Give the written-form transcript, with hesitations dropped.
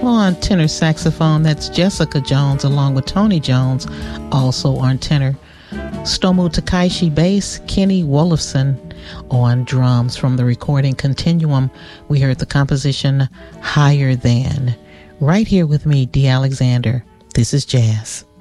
On tenor saxophone, that's Jessica Jones along with Tony Jones, also on tenor. Stomu Takaishi bass, Kenny Wolfson on drums. From the recording Continuum, we heard the composition Higher Than. Right here with me, Dee Alexander. This is Jazz.